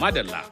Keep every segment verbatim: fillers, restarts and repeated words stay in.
madalla.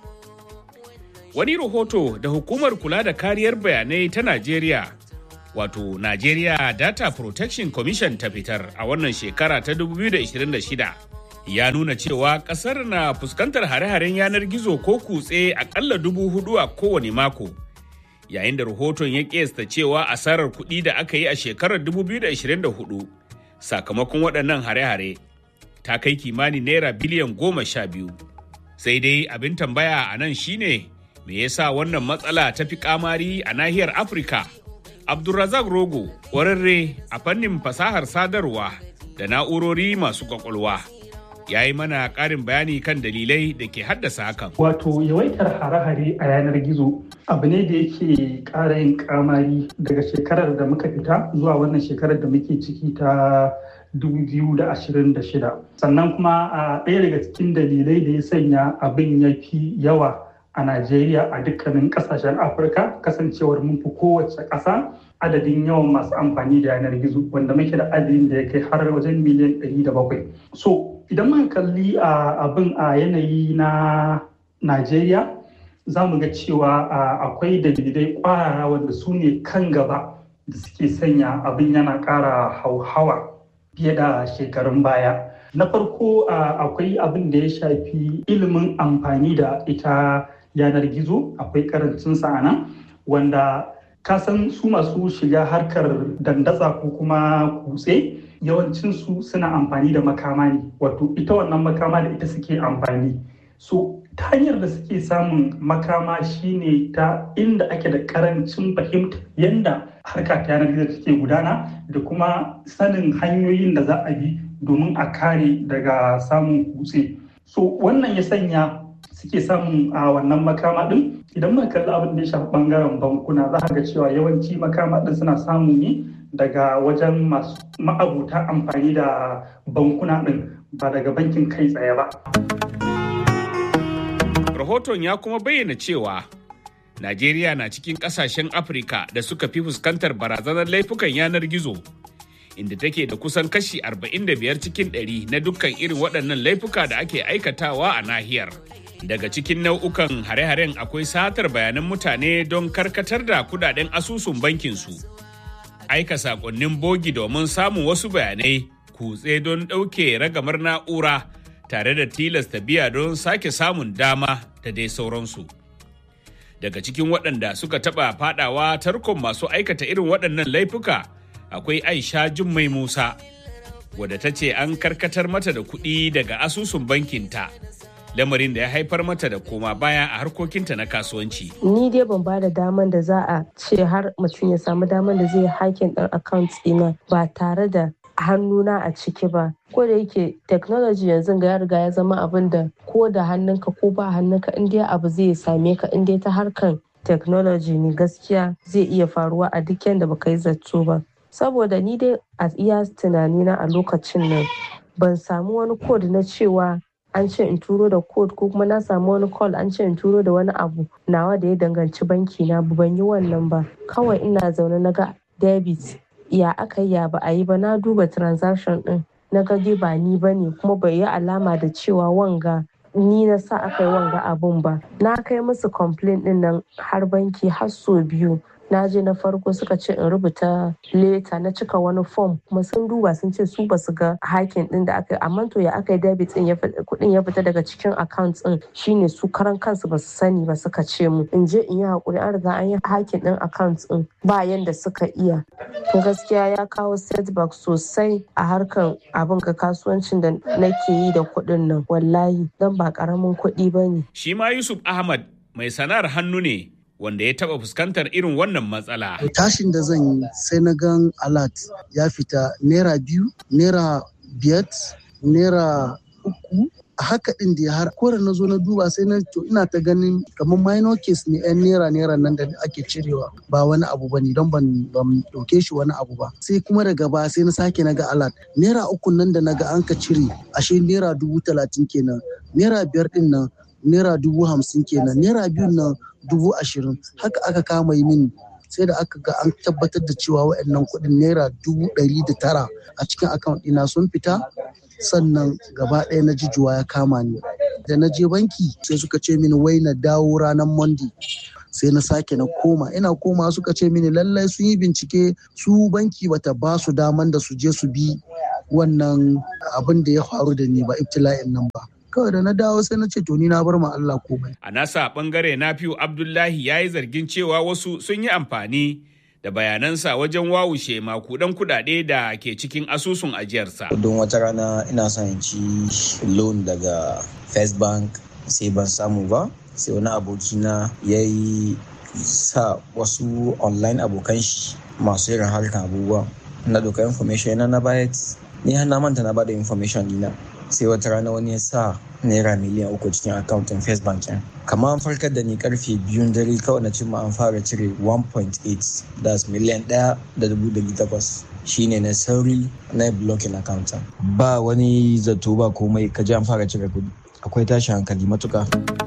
Wani rahoto da hukumar kula da kariyar bayanai ta Najeriya, wato Nigeria Data Protection Commission ta fitar a wannan shekara ta dubu biyu da ashirin da shida, ya nuna cewa kasar na fuskantar hare-haren yanar gizo ko kutse akalla dubu hudu a kowane mako. Yayin da rahoton ya kiyasta cewa asarar kuɗi da aka yi a shekarar dubu biyu da ashirin da hudu sakamakon waɗannan hare-hare ta kai kimanin naira biliyan goma sha biyu. Sai dai abin tambaya a nan shine me yasa wannan matsala ta fi kamari a nahiyar Afirka? Abdulrazak Rogo, ƙwararre a fannin fasahar sadarwa da na'urori masu kwakwalwa, ya yi mana ƙarin bayani kan dalilai da ke haddasa hakan. Wato yawaitar hare-hare a yanar gizo abu ne da yake ƙara yin kamari daga shekarar da muka fita zuwa wannan shekarar da muke ciki ta dubu biyu da ashirin da shida. Sannan kuma a ɗaya daga cikin dalilai da ya sanya abin ya fi yawa a Najeriya a dukkanin ƙasashen Afirka, kasancewar mun fi kowace ƙasa adadin yawan masu amfani da yanar gizo, wanda muke da adadin da ya kai har wajen miliyan ɗari da bakwai. So idan muka kalli abin a yanayi na Najeriya, za mu ga cewa akwai dalilai ƙwarara wanda su ne kan gaba da suke sanya abin yana ƙara hauhawa fiye da shekarun baya. Na farko akwai abin da ya shafi ilimin amfani da ita yanar gizo, akwai karancinsa a nan, wanda kasan su masu shiga harkar dandatsa ko kuma kutse yawancinsu suna amfani da makama ne, wato ita wannan makama da ita suke amfani. So ta hanyar da suke samun makama shine ta inda ake da karancin fahimta yadda harka ta yanar gizo take gudana da kuma sanin hanyoyin da za a bi domin a kare daga samun kutse. So wannan ya sanya suke samun a wannan makama din. Idan muka kalli abin da ya shafi bangaren bankuna, za ga cewa yawanci makama din suna samu ne daga wajen masu ma'abuta amfani da bankuna din, ba daga bankin kai tsaye ba. Rahoton ya kuma bayyana cewa Najeriya na cikin kasashen Afirka da suka fi fuskantar barazanar laifukan yanar gizo, inda take da kusan kashi arba'in da biyar cikin ɗari na dukkan irin waɗannan laifuka da ake aikatawa a nahiyar. Daga cikin nau'ukan hare-haren akwai satar bayanan mutane don karkatar da kudaden asusun bankinsu, aika sakonnin bogi domin samun wasu bayanai, kutse don ɗauke ragamar na'ura tare da tilasta biya don sake samun dama da dai sauransu. Daga cikin waɗanda suka taɓa faɗawa tarkon masu aikata irin waɗannan laifuka akwai Aisha Jummai Musa, wadda ta ce an karkatar mata da kuɗi daga asusun bankinta, lamarin da ya haifar mata da koma baya a harkokinta na kasuwanci. Ni dai ban ba da daman da za a ce har mutum ya samu daman da zai hakin ɗin account ɗina ba tare da hannuna a ciki ba. Ko da yake technology yanzu ga ya riga ya zama abin da ko da hannunka ko ba hannunka in dai abu zai same ka in dai ta harkan technology ne, gaskiya zai iya faruwa a duk yanda baka yi zato ba. Saboda ni dai a iya tunanina a lokacin nan ban samu wani code na cewa an ce in turo da code ko kuma na samu wani call an ce in turo da wani abu nawa da ya danganci banki na, ban yi wannan ba. Kawai ina zaune na ga debit, ya aka yi ya ba a yi ba, na duba transaction din na ga ba ni ba ne, kuma bai yi alama da cewa wanga ni na sa aka yi wanga abun ba. Na kai musu complaint din nan har banki har so biyu. Na je na farko suka ce in rubuta leta na cika wani form, kuma sun duba sun ce su basu ga hakin din da aka yi, amma to ya aka yi debit din kudin ya fita daga cikin account din shine su karan kansu basu sani ba, suka ce mu in je in yi hakuri an riga an yi hakin din account din ba yanda suka iya. To gaskiya ya kawo setback sosai a harkan abin ga kasuwancin da nake yi da kudin nan, wallahi dan ba karamin kuɗi bane. Shi ma Yusuf Ahmad mai sana'ar hannu ne wanda ya taba fuskantar irin wannan matsala. Tashin da zan yi sai na gan alert ya fita naira biyu, naira biyar, naira uku. A haka din da har kore na zo na duba sai na to ina ta ganin kamar minor case ne yan naira naira nan da ake cirewa ba wani abu ba ne, don ban ban dauke shi wani abu ba. Sai kuma daga ba sai na sake na ga alert naira uku nan da naga an ka cire ashe naira dubu talatin kenan, naira biyar din nan naira dubu hamsin kenan, naira biyun nan dubu ashirin. Haka aka kama yi mini sai da aka ga an tabbatar da cewa waɗannan kuɗin naira dubu ɗari da tara a cikin account ɗina sun fita. sannan gaba ɗaya na jijuwa ya kama ni. Da na je banki sai suka ce mini wai na dawo ranar Monday. Sai na sake na koma ina koma suka ce mini lallai sun yi bincike su banki bata ba su daman da su je su bi wannan abin da ya faru da ni ba ibtila'in nan ba. Kawai da na dawo sai na ce to ni na bar ma Allah komai. A nasa bangare Nafiu Abdullahi ya yi zargin cewa wasu sun yi amfani da bayanansa wajen wawushe makudan kudade da ke cikin asusun ajiyarsa. Don wata rana ina son in ci loan daga First Bank sai ban samu ba. Sai wani abokina ya yi sa wasu online abokan shi masu irin harkar abubuwa. Na doka information yana na bayat ni har na manta na bada information dina. Sai wata rana wani ya sa naira miliyan uku cikin akauntun First Bank yan. Kamar an farkar da ni karfe biyun dare kawai na cimma an fara cire one point eight das miliyan ɗaya da dubu ɗari takwas. Shine na sauri na blocking account. Ba wani zato ba komai ka ji an fara cire kuɗi. Akwai tashi hankali matuka.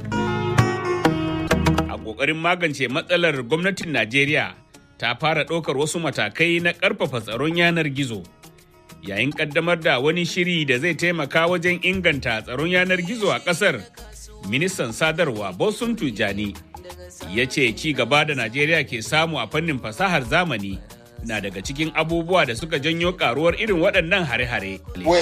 A ƙoƙarin magance matsalar gwamnatin Najeriya ta fara ɗaukar wasu matakai na ƙarfafa tsaron yanar gizo. Yayin ƙaddamar da wani shiri da zai taimaka wajen inganta tsaron yanar gizo a ƙasar, ministan sadarwa Bosun Tijani ya ce ci gaba da Najeriya ke samu a fannin fasahar zamani na daga cikin abubuwa da suka janyo karuwar irin waɗannan hare-hare.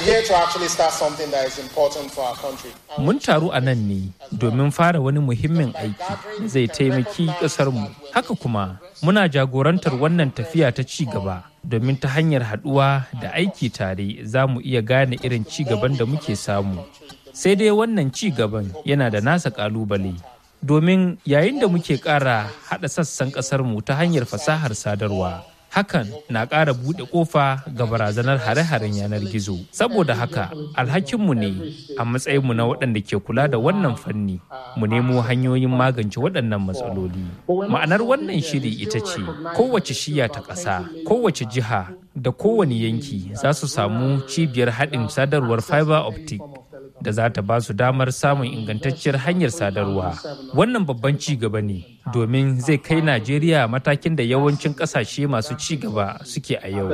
Mun taru a nan ne domin fara wani muhimmin aiki zai taimaki ƙasarmu. Haka kuma muna jagorantar wannan tafiya ta ci gaba domin ta hanyar haɗuwa da aiki tare za mu iya gane irin ci gaban da muke samu. Sai dai wannan ci gaban yana da nasa ƙalubale. Domin yayin da muke ƙara haɗa sassan ƙasarmu ta hanyar fasahar sadarwa, hakan na ƙara buɗe ƙofa ga barazanar hare-haren yanar gizo. Saboda haka, alhakinmu ne a matsayinmu na waɗanda ke kula da wannan fanni, mu nemo hanyoyin magance waɗannan matsaloli. Ma'anar wannan shiri ita ce, kowace shiya ta ƙasa, kowace jiha da kowane yanki za su samu cibiyar haɗin sadarwar fiber optic da za ta ba su damar samun ingantacciyar hanyar sadarwa. Wannan babban ci gaba ne domin zai kai Najeriya matakin da yawancin ƙasashe masu ci gaba suke a yau.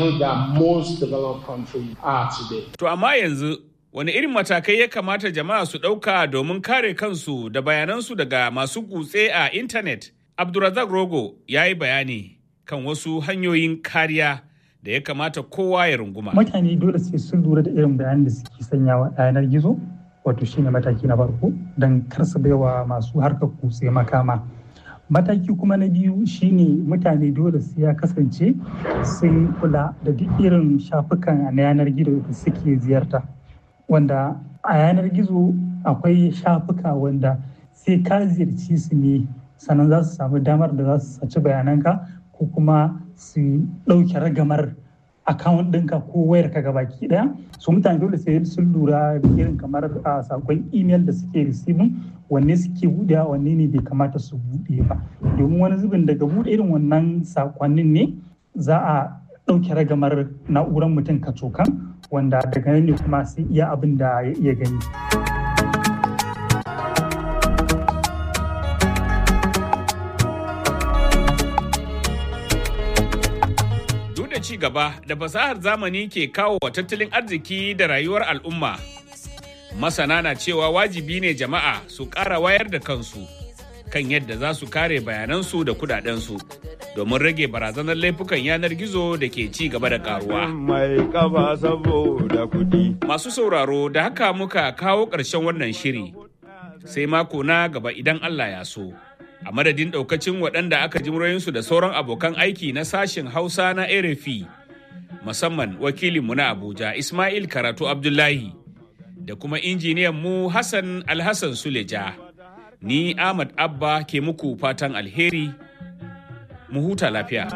To amma yanzu wani irin matakai ya kamata jama'a su ɗauka domin kare kansu da bayanansu daga masu kutse a intanet? Abdulrazak Rogo ya yi bayani kan wasu hanyoyin kariya da ya kamata kowa ya runguma. Mutane dole sai sun lura da irin bayanan da suke sanyawa a yanar gizo, wato shine mataki na farko don kar su baiwa masu harkar kutse makama. Mataki kuma na biyu shine mutane dole sai ya kasance sun kula da duk irin shafukan na yanar gizo da suke ziyarta. Wanda a yanar gizo akwai shafuka wanda sai ka ziyarci su ne sannan za su samu damar da za su saci bayananka ko kuma su ɗauke ragamar account ɗinka ko wayarka gabaki ɗaya. So mutane dole sai sun lura da irin kamar a sakon email da suke receiving wanne suke buɗe wanne ne bai kamata su buɗe ba. Domin wani zubin daga buɗe irin wannan sakonnin ne za a ɗauke ragamar na'urar mutum kacokan wanda daga nan ne kuma sai iya abin da ya iya gani. Ci gaba da fasahar zamani ke kawo wa tattalin arziki da rayuwar al'umma. Masana na cewa wajibi ne jama'a su ƙara wayar da kansu kan yadda za su kare bayanansu da kudadensu domin rage barazanar laifukan yanar gizo da ke ci gaba da karuwa. Masu sauraro da haka muka kawo ƙarshen wannan shiri. Sai mako na gaba idan Allah ya so. A madadin ɗaukacin waɗanda aka ji muryoyinsu da sauran abokan aiki na sashen Hausa na R F I, musamman wakilinmu na Abuja Ismail Karatu Abdullahi da kuma injiniyan mu Hassan Alhassan Suleja. Ni Ahmad Abba ke muku fatan alheri, mu huta lafiya.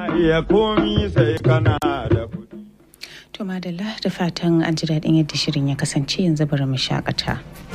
To madalla da fatan an ji daɗin yadda shirin ya kasance, yanzu bari mu shakata.